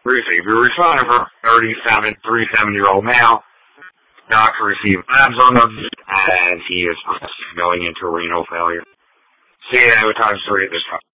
Receive your refund for 37-year-old male. Doctor received labs on him as he is going into renal failure. See you at time 3 at this time.